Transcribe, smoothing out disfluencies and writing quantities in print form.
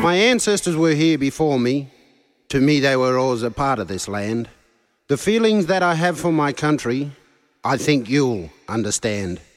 My ancestors were here before me. To me they were always a part of this land. The feelings that I have for my country, I think you'll understand.